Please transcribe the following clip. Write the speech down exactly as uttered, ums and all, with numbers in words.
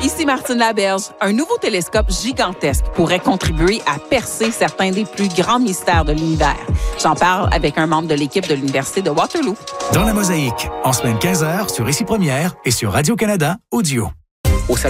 Ici Martine Laberge. Un nouveau télescope gigantesque pourrait contribuer à percer certains des plus grands mystères de l'univers. J'en parle avec un membre de l'équipe de l'Université de Waterloo. Dans la Mosaïque, en semaine quinze heures sur Ici Première et sur Radio-Canada Audio.